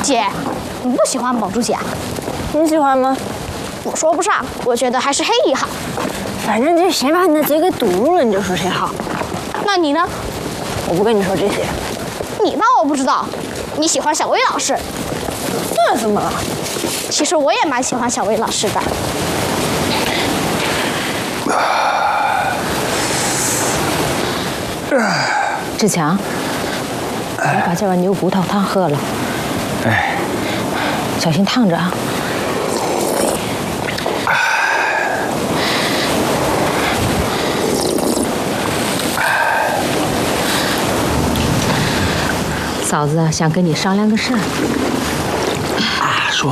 姐，你不喜欢宝珠姐啊？ 你喜欢吗？ 我说不上，我觉得还是黑姨好。 反正就谁把你的嘴给堵住了，你就说谁好。 那你呢？ 我不跟你说这些。 你当我不知道？你喜欢小薇老师？ 这怎么了？ 其实我也蛮喜欢小薇老师的。 志强，来把这碗牛骨头汤喝了。 哎， 小心烫着啊！嫂子想跟你商量个事儿。 说。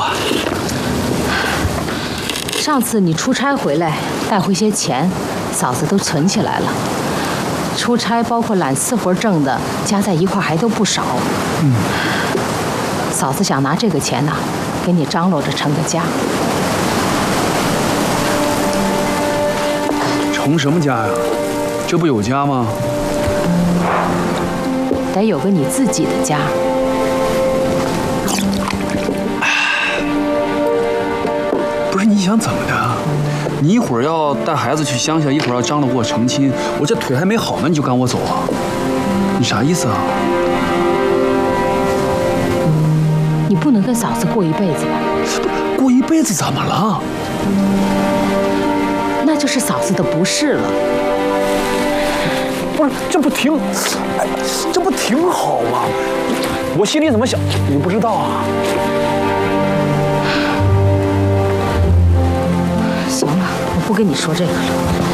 上次你出差回来带回些钱，嫂子都存起来了。出差包括揽私活挣的，加在一块还都不少。嫂子想拿这个钱呢，给你张罗着成个家。 成什么家呀？这不有家吗？ 得有个你自己的家。 不是你想怎么的？你一会儿要带孩子去乡下，一会儿要张罗给我成亲，我这腿还没好呢，你就赶我走啊？你啥意思啊？ 你不能跟嫂子过一辈子吧？ 过一辈子怎么了？ 那就是嫂子的不是了。 不是，这不挺好吗？我心里怎么想，你不知道啊？ 行了，我不跟你说这个了。